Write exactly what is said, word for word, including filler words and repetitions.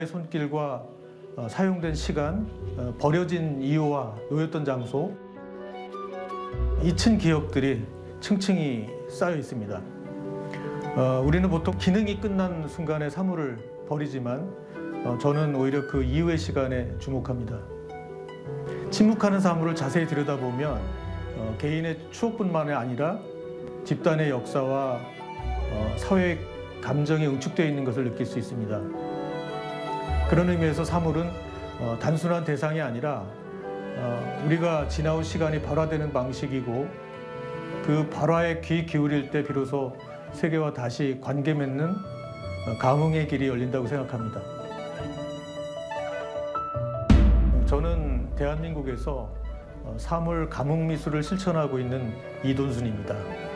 손길과 어, 사용된 시간, 어, 버려진 이유와 놓였던 장소, 잊힌 기억들이 층층이 쌓여 있습니다. 어, 우리는 보통 기능이 끝난 순간에 사물을 버리지만 어, 저는 오히려 그 이후의 시간에 주목합니다. 침묵하는 사물을 자세히 들여다보면 어, 개인의 추억뿐만이 아니라 집단의 역사와 어, 사회의 감정이 응축되어 있는 것을 느낄 수 있습니다. 그런 의미에서 사물은 어, 단순한 대상이 아니라 어, 우리가 지나온 시간이 발화되는 방식이고 그 발화에 귀 기울일 때 비로소 세계와 다시 관계 맺는 어, 감흥의 길이 열린다고 생각합니다. 저는 대한민국에서 어, 사물 감흥 미술을 실천하고 있는 이돈순입니다.